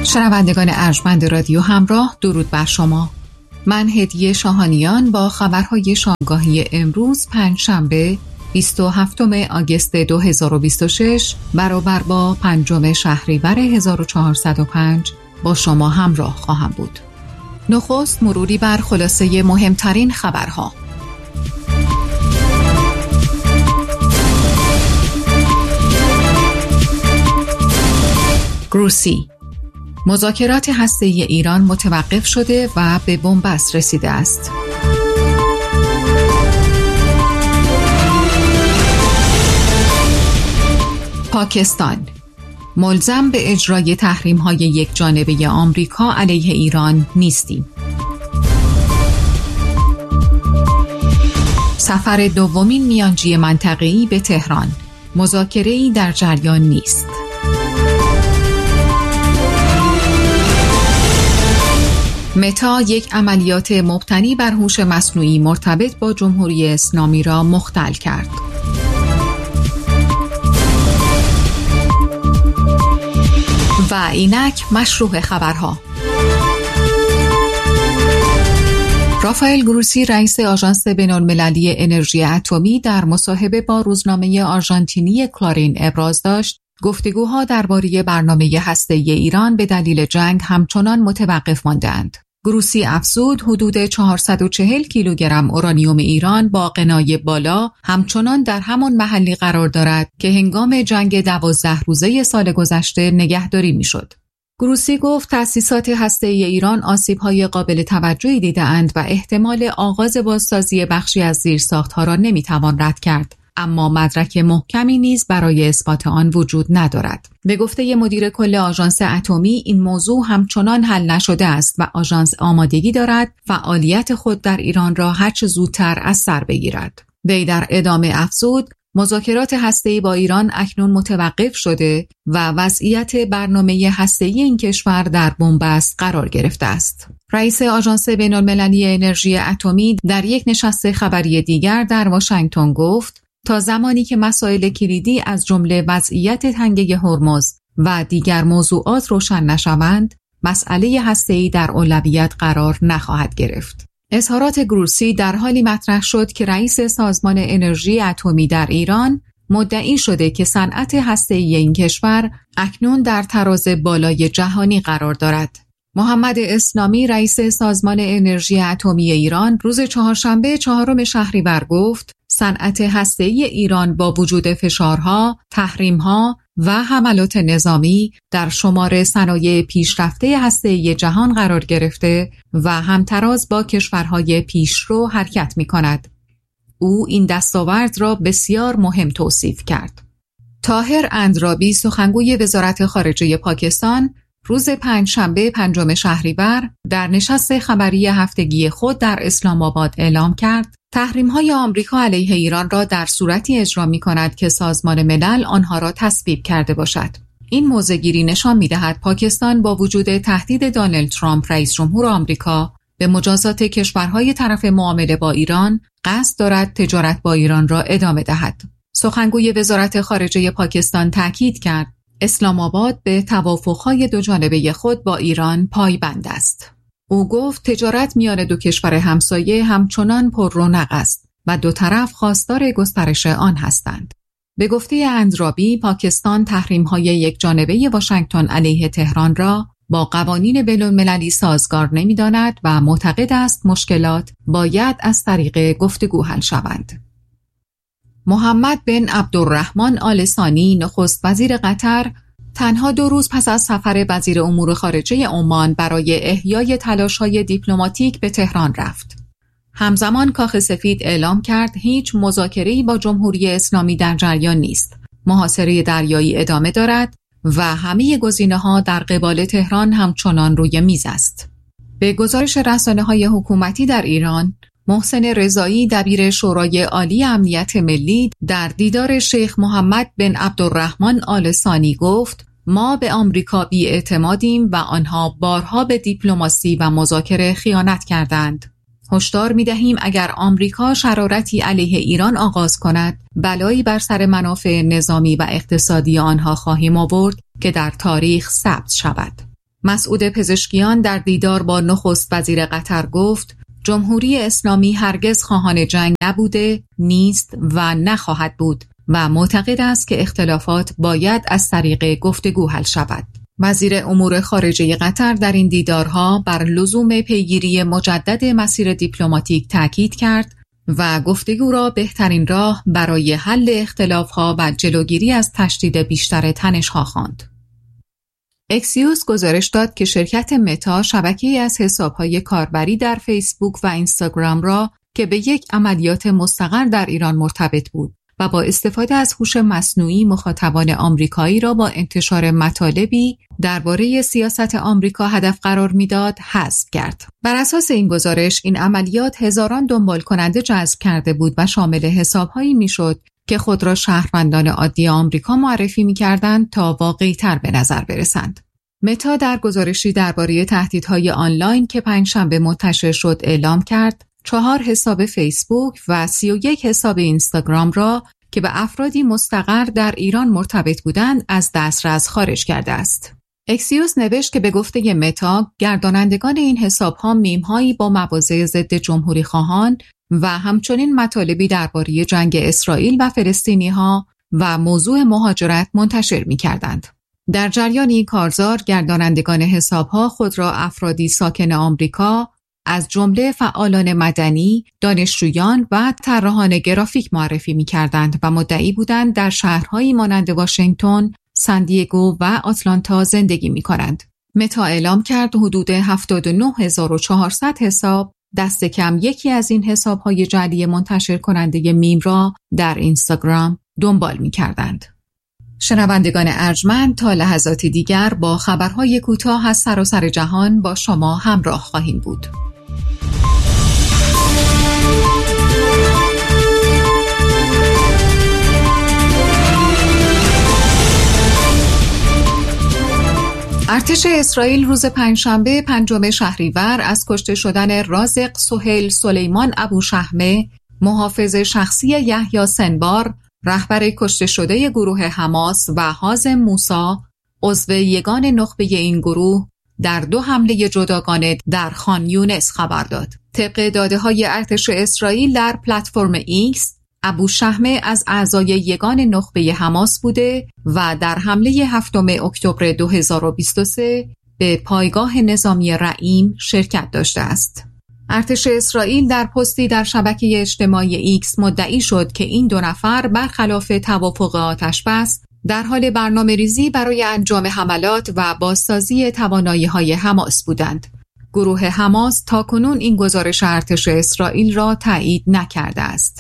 شنوندگان ارجمند رادیو همراه، درود بر شما. من هدیه شاهانیان با خبرهای شامگاهی امروز پنجشنبه 27 آگوست 2026 برابر با 5 شهریور 1405 با شما همراه خواهم بود. نخست مروری بر خلاصه مهمترین خبرها. گروسی: مذاکرات هسته‌ای ایران متوقف شده و به بنبست رسیده است. پاکستان: ملزم به اجرای تحریم‌های یکجانبه آمریکا علیه ایران نیستیم. سفر دومین میانجی منطقه‌ای به تهران: مذاکره‌ای در جریان نیست. متا یک عملیات مبتنی بر هوش مصنوعی مرتبط با جمهوری اسلامی را مختل کرد. و اینک مشروع خبرها. رافائل گروسی رئیس آژانس بین‌المللی انرژی اتمی در مصاحبه با روزنامه آرژانتینی کلارین ابراز داشت گفتگوها درباره برنامه هسته‌ای ایران به دلیل جنگ همچنان متوقف مانده‌اند. گروسی افزود حدود 440 کیلوگرم اورانیوم ایران با غنای بالا همچنان در همان محلی قرار دارد که هنگام جنگ 12 روزه سال گذشته نگهداری میشد. گروسی گفت تأسیسات هسته‌ای ایران آسیب‌های قابل توجهی دیده‌اند و احتمال آغاز بازسازی بخشی از زیرساخت‌ها را نمی‌توان رد کرد، اما مدرک محکمی نیز برای اثبات آن وجود ندارد. به گفته مدیر کل آژانس اتمی این موضوع همچنان حل نشده است و آژانس آمادگی دارد فعالیت خود در ایران را هرچه زودتر از سر بگیرد. وی در ادامه افزود مذاکرات هسته‌ای با ایران اکنون متوقف شده و وضعیت برنامه هسته‌ای این کشور در بنبست قرار گرفته است. رئیس آژانس بین‌المللی انرژی اتمی در یک نشست خبری دیگر در واشنگتن گفت تا زمانی که مسائل کلیدی از جمله وضعیت تنگه هرمز و دیگر موضوعات روشن نشوند، مسئله هسته‌ای در اولویت قرار نخواهد گرفت. اظهارات گروسی در حالی مطرح شد که رئیس سازمان انرژی اتمی در ایران مدعی شده که صنعت هسته‌ای این کشور اکنون در تراز بالای جهانی قرار دارد. محمد اسلامی رئیس سازمان انرژی اتمی ایران روز چهارشنبه 4 شهریور گفت صنعت هسته‌ای ایران با وجود فشارها، تحریم‌ها و حملات نظامی در شمار صنایع پیشرفته هسته‌ای جهان قرار گرفته و همتراز با کشورهای پیشرو حرکت می‌کند. او این دستاورد را بسیار مهم توصیف کرد. طاهر اندرابی سخنگوی وزارت خارجه پاکستان روز پنجشنبه 5 شهریور در نشست خبری هفتگی خود در اسلام آباد اعلام کرد تحریم‌های آمریکا علیه ایران را در صورتی اجرا می‌کند که سازمان ملل آنها را تصویب کرده باشد. این موضع‌گیری نشان می‌دهد پاکستان با وجود تهدید دونالد ترامپ رئیس جمهور آمریکا به مجازات کشورهای طرف معامله با ایران قصد دارد تجارت با ایران را ادامه دهد. سخنگوی وزارت خارجه پاکستان تاکید کرد اسلام آباد به توافق‌های دوجانبه خود با ایران پایبند است. او گفت تجارت میان دو کشور همسایه همچنان پر رونق است و دو طرف خواستار گسترش آن هستند. به گفته اندرابی پاکستان تحریم‌های یکجانبه واشنگتن علیه تهران را با قوانین بین‌المللی سازگار نمی‌داند و معتقد است مشکلات باید از طریق گفتگو حل شوند. محمد بن عبدالرحمن آل ثانی نخست وزیر قطر تنها 2 روز پس از سفر وزیر امور خارجه عمان برای احیای تلاش‌های دیپلماتیک به تهران رفت. همزمان کاخ سفید اعلام کرد هیچ مذاکره‌ای با جمهوری اسلامی در جریان نیست. محاصره دریایی ادامه دارد و همه گزینه‌ها در قبال تهران همچنان روی میز است. به گزارش رسانه‌های حکومتی در ایران، محسن رضایی دبیر شورای عالی امنیت ملی در دیدار شیخ محمد بن عبدالرحمن آل ثانی گفت ما به آمریکا بی‌اعتمادیم و آنها بارها به دیپلماسی و مذاکره خیانت کردند. هشدار می‌دهیم اگر آمریکا شرارتی علیه ایران آغاز کند، بلایی بر سر منافع نظامی و اقتصادی آنها خواهیم آورد که در تاریخ ثبت شود. مسعود پزشکیان در دیدار با نخست وزیر قطر گفت جمهوری اسلامی هرگز خواهان جنگ نبوده، نیست و نخواهد بود و معتقد است که اختلافات باید از طریق گفتگو حل شود. وزیر امور خارجه قطر در این دیدارها بر لزوم پیگیری مجدد مسیر دیپلماتیک تاکید کرد و گفتگو را بهترین راه برای حل اختلافها و جلوگیری از تشدید بیشتر تنش‌ها خواند. اکسیوس گزارش داد که شرکت متا شبکه‌ای از حساب‌های کاربری در فیسبوک و اینستاگرام را که به یک عملیات مستقر در ایران مرتبط بود و با استفاده از هوش مصنوعی مخاطبان آمریکایی را با انتشار مطالبی درباره سیاست آمریکا هدف قرار میداد حذف کرد. بر اساس این گزارش این عملیات هزاران دنبال کننده جذب کرده بود و شامل حساب‌هایی میشد که خود را شهروندان عادی آمریکا معرفی می‌کردند تا واقعی‌تر به نظر برسند. متا در گزارشی درباره تهدیدهای آنلاین که پنجشنبه منتشر شد اعلام کرد 4 حساب فیسبوک و 31 حساب اینستاگرام را که به افرادی مستقر در ایران مرتبط بودند از دسترس خارج کرده است. اکسیوس نوشت که به گفته متا گردانندگان این حساب‌ها میم‌هایی با مواضع ضد جمهوری خواهان و همچنین مطالبی درباره جنگ اسرائیل و فلسطینی‌ها و موضوع مهاجرت منتشر می‌کردند. در جریان این کارزار گردانندگان حساب‌ها خود را افرادی ساکن آمریکا از جمله فعالان مدنی، دانشجویان و طراحان گرافیک معرفی می‌کردند و مدعی بودند در شهرهایی مانند واشنگتن، ساندیگو و آتلانتا زندگی می‌کنند. متا اعلام کرد حدود 79400 حساب دست کم یکی از این حساب‌های جعلی منتشر کننده میم را در اینستاگرام دنبال می‌کردند. شنوندگان ارجمند تا لحظات دیگر با خبرهای کوتاه از سراسر جهان با شما همراه خواهیم بود. ارتش اسرائیل روز پنجشنبه 5 شهریور از کشته شدن رازق سهیل سلیمان ابوشهمه، محافظ شخصی یحیی سنوار، رهبر کشته شده گروه حماس و حازم موسی، عضو یگان نخبه این گروه، در 2 حمله جداگانه در خان یونس خبر داد. طبق داده‌های ارتش اسرائیل در پلتفرم ایکس، ابوشهمه از اعضای یگان نخبه حماس بوده و در حمله 7 اکتبر 2023 به پایگاه نظامی رعیم شرکت داشته است. ارتش اسرائیل در پستی در شبکه اجتماعی ایکس مدعی شد که این 2 نفر برخلاف توافق آتش‌بس در حال برنامه‌ریزی برای انجام حملات و بازسازی توانایی‌های حماس بودند. گروه حماس تاکنون این گزارش ارتش اسرائیل را تایید نکرده است.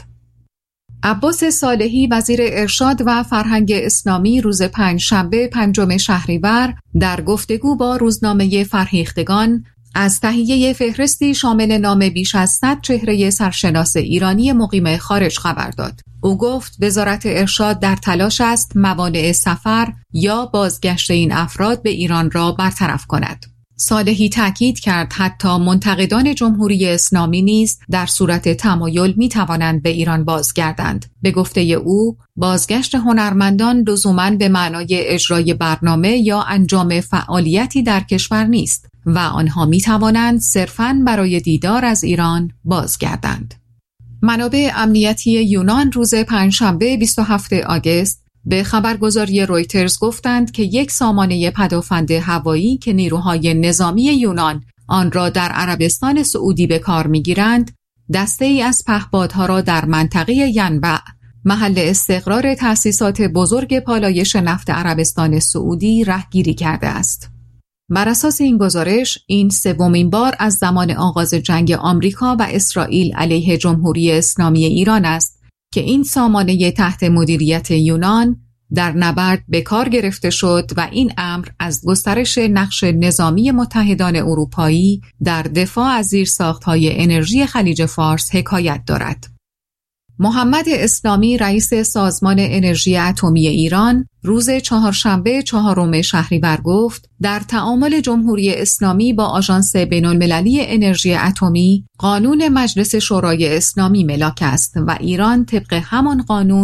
عباس صالحی وزیر ارشاد و فرهنگ اسلامی روز پنجشنبه 5 شهریور در گفتگو با روزنامه فرهیختگان از تهیه فهرستی شامل نام بیش از 100 چهره سرشناس ایرانی مقیم خارج خبر داد. او گفت وزارت ارشاد در تلاش است موانع سفر یا بازگشت این افراد به ایران را برطرف کند. صالحی تاکید کرد حتی منتقدان جمهوری اسلامی نیز در صورت تمایل می توانند به ایران بازگردند. به گفته او، بازگشت هنرمندان لزوماً به معنای اجرای برنامه یا انجام فعالیتی در کشور نیست و آنها می توانند صرفاً برای دیدار از ایران بازگردند. منابع امنیتی یونان روز پنجشنبه 27 آگوست به خبرگزاری رویترز گفتند که یک سامانه پدافند هوایی که نیروهای نظامی یونان آن را در عربستان سعودی به کار می‌گیرند، دسته‌ای از پهپادها را در منطقه ینبع، محل استقرار تأسیسات بزرگ پالایش نفت عربستان سعودی رهگیری کرده است. بر اساس این گزارش، این 3مین بار از زمان آغاز جنگ آمریکا و اسرائیل علیه جمهوری اسلامی ایران است که این سامانه تحت مدیریت یونان در نبرد به کار گرفته شد و این امر از گسترش نقش نظامی متحدان اروپایی در دفاع از زیرساخت‌های انرژی خلیج فارس حکایت دارد. محمد اسلامی رئیس سازمان انرژی اتمی ایران روز چهارشنبه 4 شهریور گفت در تعامل جمهوری اسلامی با آژانس بین‌المللی انرژی اتمی قانون مجلس شورای اسلامی ملاک است و ایران طبق همان قانون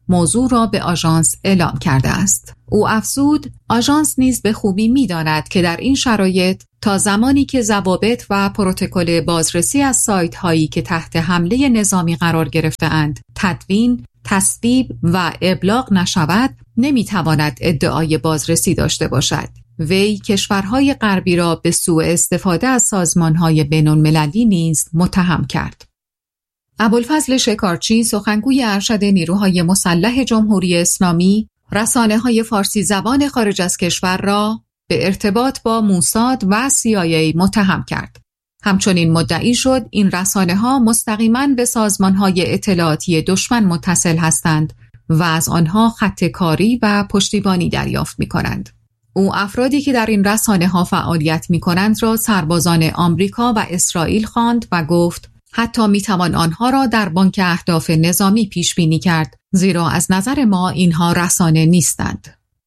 موضوع را به آژانس اعلام کرده است. او افزود آژانس نیز به خوبی می‌داند که در این شرایط تا زمانی که ضوابط و پروتکل بازرسی از سایت‌هایی که تحت حمله نظامی قرار گرفته‌اند تدوین، تصویب و ابلاغ نشود نمی‌تواند ادعای بازرسی داشته باشد. وی کشورهای غربی را به سوء استفاده از سازمان‌های بین‌المللی نیز متهم کرد. ابوالفضل شکارچی سخنگوی ارشد نیروهای مسلح جمهوری اسلامی رسانه‌های فارسی زبان خارج از کشور را به ارتباط با موساد و CIA متهم کرد. همچنین مدعی شد این رسانه‌ها مستقیماً به سازمان‌های اطلاعاتی دشمن متصل هستند و از آنها خط کاری و پشتیبانی دریافت می‌کنند. او افرادی که در این رسانه‌ها فعالیت می‌کنند را سربازان آمریکا و اسرائیل خواند و گفت حتی می‌توان آنها را در بانک اهداف نظامی پیش بینی کرد، زیرا از نظر ما اینها رسانه نیستند.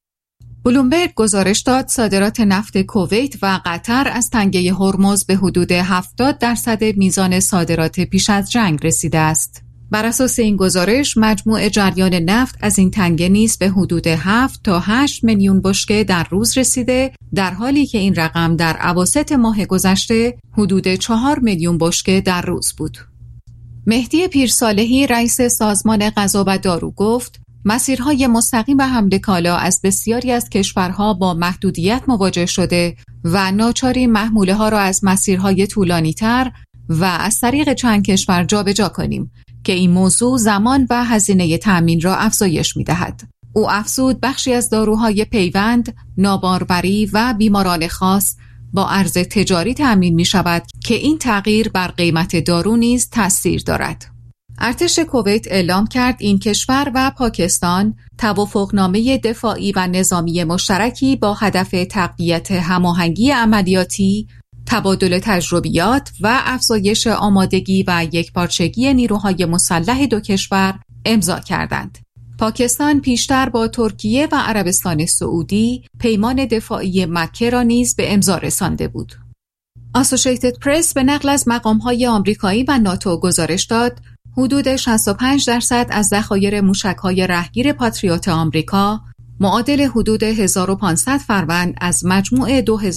بلومبرگ گزارش داد صادرات نفت کویت و قطر از تنگه هرمز به حدود 70% میزان صادرات پیش از جنگ رسیده است. بر اساس این گزارش مجموع جریان نفت از این تنگه نیز به حدود 7 تا 8 میلیون بشکه در روز رسیده، در حالی که این رقم در اواسط ماه گذشته حدود 4 میلیون بشکه در روز بود. مهدی پیرصالحی رئیس سازمان غذا و دارو گفت مسیرهای مستقیم به حمل کالا از بسیاری از کشورها با محدودیت مواجه شده و ناچاری محموله ها را از مسیرهای طولانی تر و از طریق چند کشور جابجا کنیم که این موضوع زمان و هزینه تأمین را افزایش می‌دهد. او افزود بخشی از داروهای پیوند، ناباروری و بیماران خاص با ارز تجاری تأمین می‌شود که این تغییر بر قیمت دارو نیز تأثیر دارد. ارتش کویت اعلام کرد این کشور و پاکستان توافقنامه دفاعی و نظامی مشترکی با هدف تقویت هماهنگی عملیاتی، تبادل تجربیات و افزایش آمادگی و یکپارچگی نیروهای مسلح دو کشور امضا کردند. پاکستان پیشتر با ترکیه و عربستان سعودی پیمان دفاعی مکه را نیز به امضا رسانده بود. اسوسییتد پرس به نقل از مقام‌های آمریکایی و ناتو گزارش داد حدود 65% از ذخایر موشک‌های رهگیر پاتریوت آمریکا معادل حدود 1500 فروند از مجموع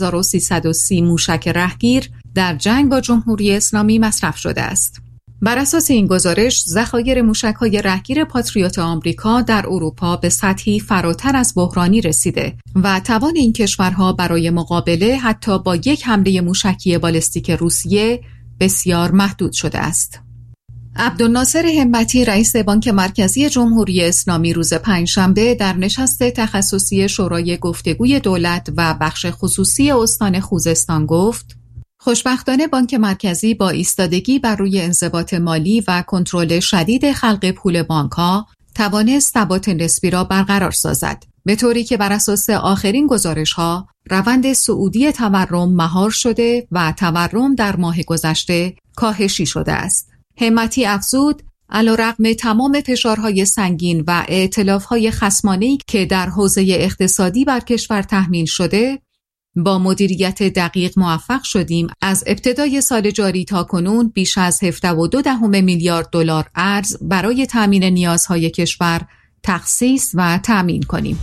2330 موشک رهگیر در جنگ با جمهوری اسلامی مصرف شده است. بر اساس این گزارش، ذخایر موشک‌های رهگیر پاتریوت آمریکا در اروپا به سطحی فراتر از بحرانی رسیده و توان این کشورها برای مقابله حتی با یک حمله موشکی بالستیک روسیه بسیار محدود شده است. عبدالناصر همتی رئیس بانک مرکزی جمهوری اسلامی روز پنجشنبه در نشست تخصصی شورای گفتگوی دولت و بخش خصوصی استان خوزستان گفت خوشبختانه بانک مرکزی با ایستادگی بر روی انضباط مالی و کنترل شدید خلق پول بانک‌ها توانست ثبات نسبی را برقرار سازد، به طوری که بر اساس آخرین گزارش‌ها روند صعودی تورم مهار شده و تورم در ماه گذشته کاهشی شده است. همتی افزود علیرغم تمام فشارهای سنگین و ائتلاف‌های خصمانه‌ای که در حوزه اقتصادی بر کشور تحمیل شده، با مدیریت دقیق موفق شدیم از ابتدای سال جاری تا کنون بیش از 17.2 میلیارد دلار ارز برای تامین نیازهای کشور تخصیص و تامین کنیم.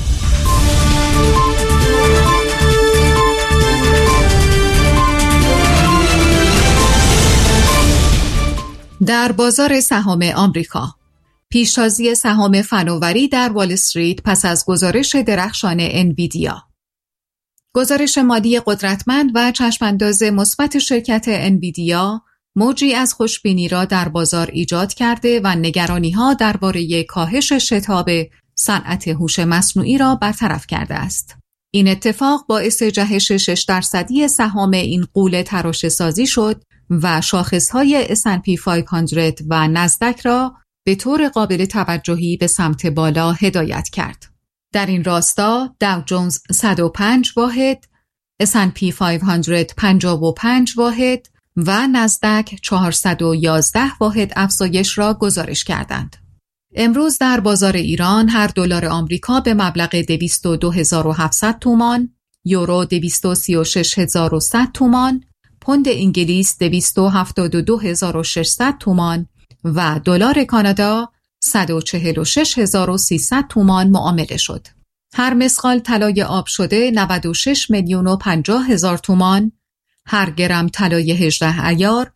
در بازار سهام آمریکا، پیشتازی سهام فناوری در وال استریت پس از گزارش درخشان انویدیا. گزارش مالی قدرتمند و چشمانداز مثبت شرکت انویدیا موجی از خوشبینی را در بازار ایجاد کرده و نگرانی‌ها درباره کاهش شتاب صنعت هوش مصنوعی را برطرف کرده است. این اتفاق باعث جهش 6% سهام این غول تراشه‌سازی شد و شاخص‌های S&P 500 و نزدک را به طور قابل توجهی به سمت بالا هدایت کرد. در این راستا داو جونز 105 واحد، S&P 500 55 واحد و نزدک 411 واحد افزایش را گزارش کردند. امروز در بازار ایران هر دلار آمریکا به مبلغ 202,700 تومان، یورو 236,100 تومان، پوند انگلیس 272,600 تومان و دلار کانادا 146,300 تومان معامله شد. هر مسقال طلای آب شده 96,050,000 تومان، هر گرم طلای 18 عیار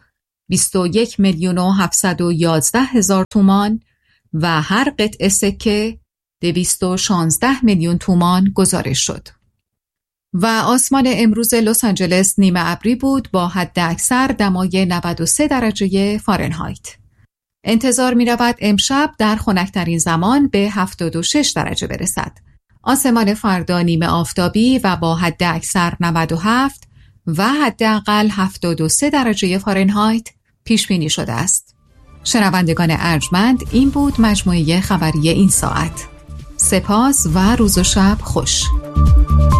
21,711,000 تومان و هر قطعه سکه 216 میلیون تومان گزارش شد. و آسمان امروز لس آنجلس نیمه ابری بود با حد اکثر دمای 93 درجه فارنهایت. انتظار می رود امشب در خنک‌ترین زمان به 76 درجه برسد. آسمان فردا نیمه آفتابی و با حد اکثر 97 و حداقل 73 درجه فارنهایت پیش بینی شده است. شنوندگان ارجمند، این بود مجموعه خبری این ساعت. سپاس و روز و شب خوش.